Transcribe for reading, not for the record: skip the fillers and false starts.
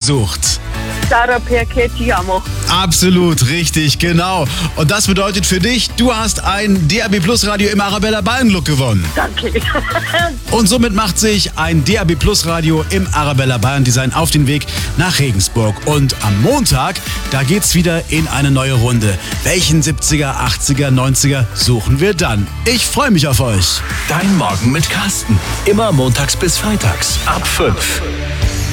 ausgesucht? Sarah perché ti amo. Absolut richtig, genau. Und das bedeutet für dich, du hast ein DAB Plus Radio im Arabella Bayern Look gewonnen. Danke. Und somit macht sich ein DAB Plus Radio im Arabella Bayern Design auf den Weg nach Regensburg. Und am Montag, da geht's wieder in eine neue Runde. Welchen 70er, 80er, 90er suchen wir dann? Ich freue mich auf euch. Dein Morgen mit Carsten. Immer montags bis freitags ab 5.